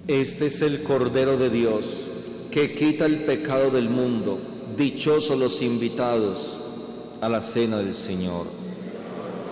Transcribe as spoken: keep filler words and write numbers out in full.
Este es el Cordero de Dios, que quita el pecado del mundo. Dichosos los invitados a la cena del Señor.